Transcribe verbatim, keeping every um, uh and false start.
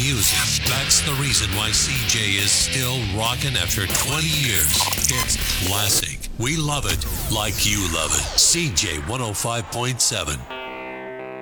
music. That's the reason why C J is still rocking after twenty years. It's classic. We love it like you love it. C J one oh five point seven.